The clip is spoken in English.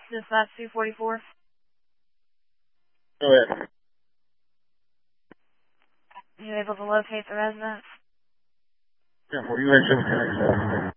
Dispatch 244. Go ahead. You able to locate the residence? Yeah, 41 7